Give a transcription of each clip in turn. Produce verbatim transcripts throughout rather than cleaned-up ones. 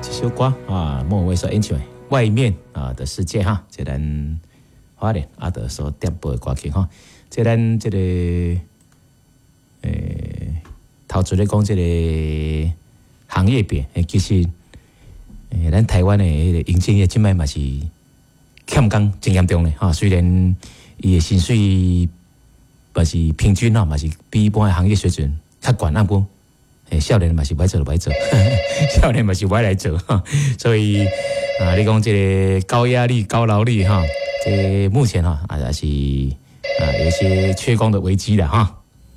这首歌啊，莫文蔚所演唱的《外面啊的世界》哈，这咱花莲阿德所点播的歌曲哈，这咱这个诶，头先咧讲这个行业别，其实诶，咱台湾的迄个营建业即摆嘛是欠工真严重的哈，虽然伊的薪水嘛是平均吼，嘛是比一般的行业水准较悬，啊不。诶，少年嘛是不爱做就不爱做，少年嘛是不爱来做哈，所以啊，你讲这个高压力、高劳力哈，这目前哈啊也是啊有一些缺工的危机的哈。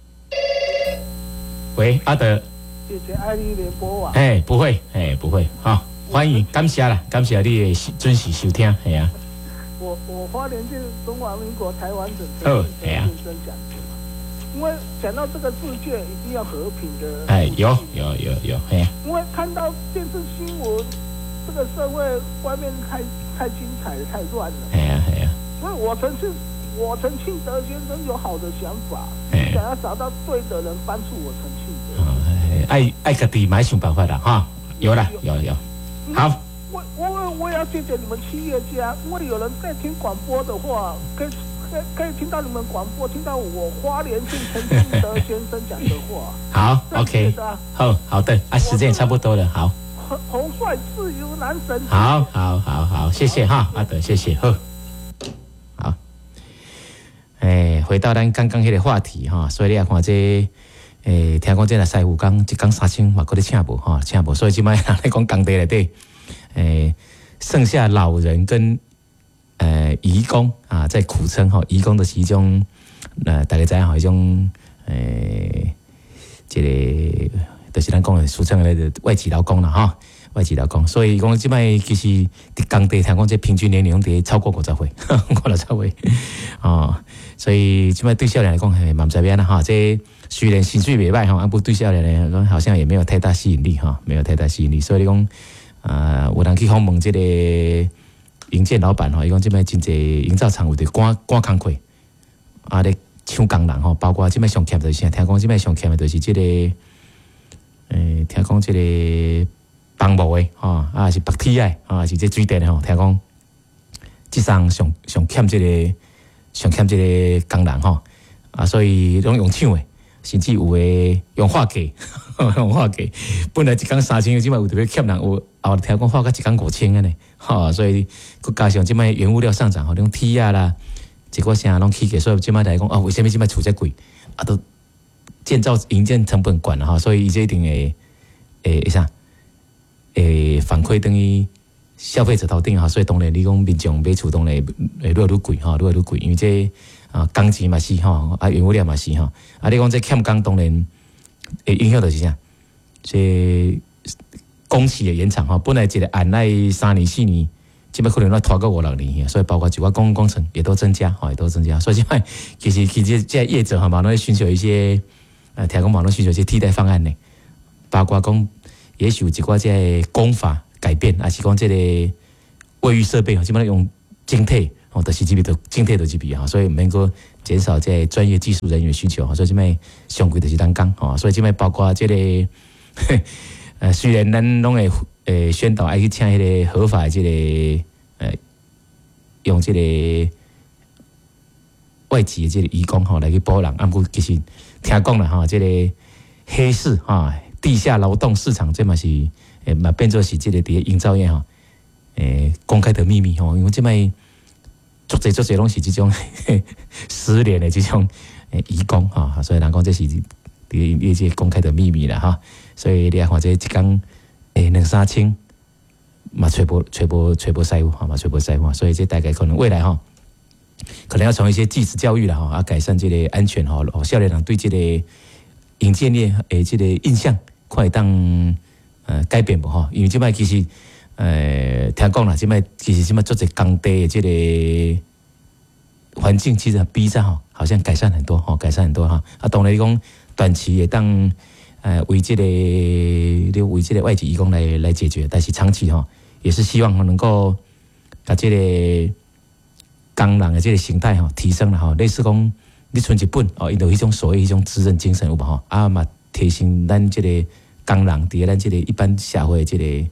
喂，阿德， 谢谢爱丽联播网。 哎，不会，哎，不会，哈，欢迎，感谢啦，感谢你的准时收听，系啊。 我我花莲县中华民国台湾省政府的竞争奖。因为讲到这个世界一定要和平的， 哎，有有有有，哎， 因为看到电视新闻，这个社会外面太太精彩了，太乱了， 哎呀哎呀， 所以我曾是我陈庆德先生有好的想法，想要找到对的人帮助我陈庆德， 爱爱个地买想办法的哈，有了有有，好， 我我我也要谢谢你们企业家，因为有人在听广播的话，可以。可以听到你们广播，听到我花莲县陈庆德先生讲的话。 好 ，OK， 好好的，啊，时间也差不多了，好。 洪帅自由男神。 好，好，好，好，谢谢哈，阿德，谢谢，好，好。诶，回到咱刚刚迄个话题哈，所以你也看这，诶，听讲这个师傅讲一讲三千嘛，搁咧请无哈，请无，所以即摆人咧讲工地内底，诶，剩下老人跟。呃，移工啊，在苦撑哈，移工的是一种，呃，大家知影吼，一种，呃，这个就是咱讲的俗称的那个外籍劳工啦哈，外籍劳工。所以讲即摆其实伫工地听讲，这平均年龄伫超过五十岁，五十岁哦。所以即摆对少年来讲，嘿，蛮这边啦哈。这虽然薪水袂歹哈，啊不对少年来讲，好像也没有太大吸引力哈，没有太大吸引力。所以讲，啊、呃，有人去访问这个。营建老板吼，伊讲即摆真济营造厂有伫赶赶工课，啊咧抢工人吼，包括即摆上欠就是啥？听讲即摆上欠的就是即、這个，诶、欸，听讲即个房务的吼，啊是白铁的，啊是即水电的吼，听讲即项上上欠即、這个上欠即个工人吼，啊所以拢用抢的，甚至有诶用化价，用化价，本来一工三千，即摆有特别欠人有。后听讲花到一工五千个呢，吼，所以佮加上即摆原物料上涨，吼，种铁啊啦，一个啥拢起价，所以即摆来讲，哦，为什么即摆厝遮贵？啊，都建造营建成本悬啦，吼，所以伊这一定会诶啥，诶反馈等于消费者头顶哈，所以当然你讲民众买厝当然会愈来愈贵哈，愈来愈贵，因为这啊工钱嘛是吼，啊原物料嘛是吼，啊你讲这欠工当然会影响到是啥？这工期的延长哈，本来一个案来三年四年，即摆可能要拖到五六年，所以包括就我公共工程也都增加，哈，也都增加。所以即摆其实其实这业者哈，嘛拢寻求一些呃，提供网络寻求一些替代方案呢，包括讲也许有一寡这工法改变，还是讲这个卫浴设备哈，基本上用精退哦，的是这边的精退的这边哈，所以能够减少这专业技术人员需求哈，所以即摆上贵的是单工哈，所以即摆包括这个。呃，虽然咱拢会诶宣导爱去请迄个合法的这个呃，用这个外籍的这个移工吼来去补人，啊，不过其实听讲啦吼，这个黑市哈、地下劳动市场这嘛是诶嘛变作是这个伫营造业吼，诶公开的秘密吼，因为这摆足侪足侪拢是这种失联的这种诶移工哈，所以人讲这是。业界公开的秘密了哈，所以你看这一工诶两三千，嘛吹波吹波吹波师傅哈嘛吹波师傅，所以这大概可能未来哈，可能要从一些技职教育了哈，啊改善这个安全哈，少年人对这个营建业诶这个印象快当呃改变不哈，因为这摆其实呃听讲啦，这摆其实这摆做这工地的这个环境其实比较哈，好像改善很多哈，改善很多哈，啊当然讲。短期也当呃为这个为这个外籍移工来来解决，但是长期哈也是希望能够把这个工人的这个形态哈提升了哈，类似讲你存一本哦，有一种所谓一种责任精神有无哈啊嘛提升咱这个工人伫咱这个一般社会这个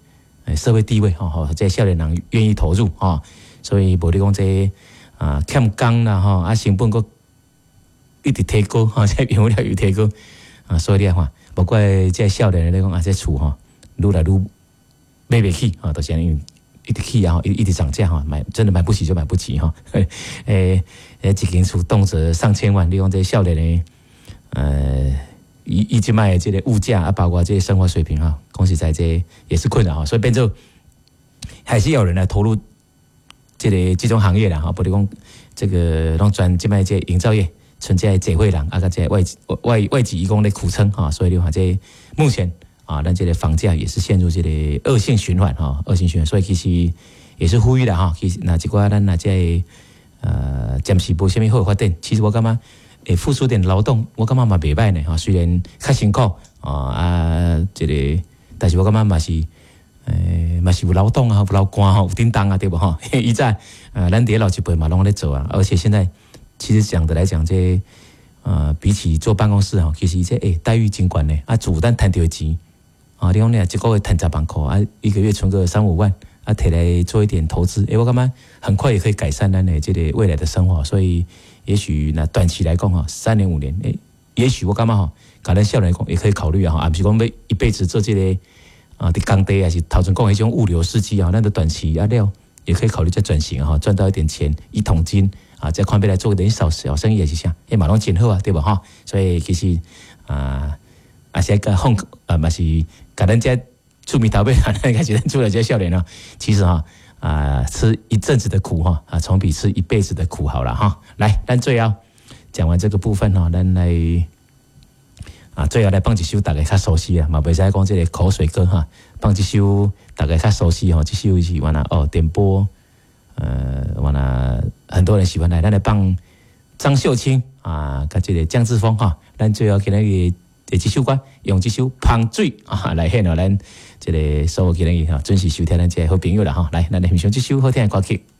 社会地位哈，吼，这少年人愿意投入哈，所以无你讲这啊欠工啦哈，啊成本佫一直提高哈，这原料又提高啊，所以你看，包括这少年人讲啊，这厝哈，愈来愈买不起啊，都是因为一直起啊，一一直涨价哈，买真的买不起就买不起哈，诶诶，一间厝动辄上千万，你讲这少年人呃。一一直卖这个物价啊，包括这些生活水平哈，讲实在这也是困扰哈，所以变做还是有人来投入这个这种行业啦哈，不如讲这个让专这卖这营造业，存在社会人啊，个这外外外籍移工的苦撑哈，所以你看这目前啊，咱这个房价也是陷入这个恶性循环哈，恶性循环，所以其实也是呼吁的哈，其实那这个咱那这呃暂时无什么好发展，其实我感觉。诶，付出点劳动，我感觉嘛袂歹呢哈。虽然较辛苦啊啊，这个，但是我感觉嘛是，诶，嘛是有劳动啊，有劳官哈，有叮当啊，对不哈？以在呃，咱伫老一辈嘛拢在做啊，而且现在其实讲的来讲，这呃，比起坐办公室哈，其实这诶待遇真悬呢。啊，主单赚到钱啊，你讲呢，一个月赚十万块啊，一个月存个三五万啊，摕来做一点投资，诶，我感觉很快也可以改善咱的这个未来的生活，所以。也许那短期来讲哈，三年五年，诶，也许我感觉哈，甲咱少年来讲也可以考虑啊，啊，不是讲要一辈子做这个啊，伫工地还是头前讲迄种物流司机啊，咱的短期啊了，也可以考虑再转型哈，赚到一点钱，一桶金啊，再看别来做一点小小生意也是啥，诶，马龙真好啊，对吧哈？所以其实啊，啊是个哄啊，嘛是甲咱这出面头尾，开始咱出来这少年啊，其实哈。啊，吃一阵子的苦哈，啊，总比吃一辈子的苦好了哈。来，咱最后讲完这个部分哈，咱来啊，最后来放一首大家较熟悉啊，嘛袂使讲这个口水歌哈，放一首大家较熟悉哈，这首是完了哦，点播，呃，完了很多人喜欢来，咱来放张秀清啊，跟这个江志峰哈，咱最后给那个这几首歌，用这首《芳水》啊来献了咱。这个所有今日哈，准时收听咱这好朋友啦哈，来，咱来欣赏这首好听的歌曲。